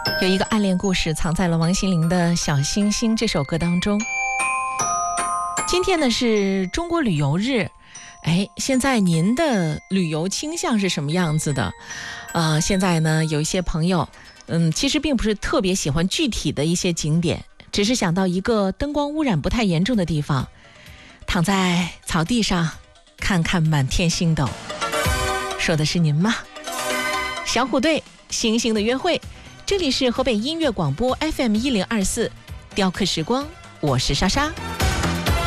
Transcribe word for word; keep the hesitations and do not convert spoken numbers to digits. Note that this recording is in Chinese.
有一个暗恋故事藏在了王心凌的《小星星》这首歌当中。今天呢是中国旅游日，哎，现在您的旅游倾向是什么样子的？呃，现在呢有一些朋友，嗯，其实并不是特别喜欢具体的一些景点，只是想到一个灯光污染不太严重的地方，躺在草地上看看满天星斗。说的是您吗？小虎队星星的约会，这里是河北音乐广播 F M 一零二四，雕刻时光，我是莎莎。